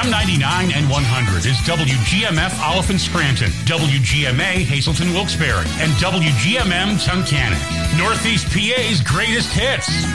FM 99 and 100 is WGMF Oliphant Scranton, WGMA Hazelton Wilkes-Barre, and WGMM Tunkhannock. Northeast PA's greatest hits.